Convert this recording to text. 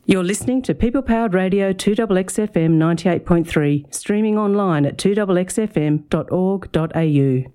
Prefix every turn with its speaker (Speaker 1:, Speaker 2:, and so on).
Speaker 1: You're listening to People Powered Radio 2XXFM 98.3, streaming online at 2XXFM.org.au.